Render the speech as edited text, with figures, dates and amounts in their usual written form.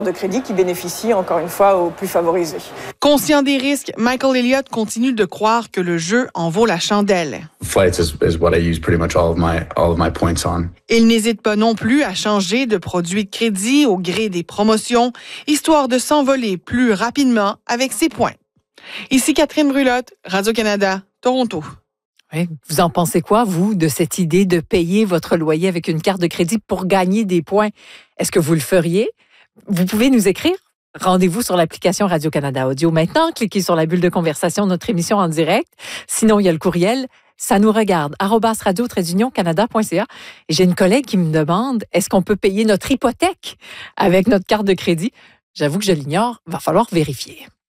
de crédit qui bénéficie encore une fois aux plus favorisés. Conscient des risques, Michael Elliott continue de croire que le jeu en vaut la chandelle. Flights is what I use pretty much all of my points on. Il n'hésite pas non plus à changer de produit de crédit au gré des promotions, histoire de s'envoler plus rapidement avec ses points. Ici Catherine Brulotte, Radio-Canada, Toronto. Oui. Vous en pensez quoi, vous, de cette idée de payer votre loyer avec une carte de crédit pour gagner des points? Est-ce que vous le feriez? Vous pouvez nous écrire. Rendez-vous sur l'application Radio-Canada Audio maintenant. Cliquez sur la bulle de conversation de notre émission en direct. Sinon, il y a le courriel. Ça nous regarde, @radio-canada.ca. Et j'ai une collègue qui me demande, est-ce qu'on peut payer notre hypothèque avec notre carte de crédit? J'avoue que je l'ignore. Va falloir vérifier.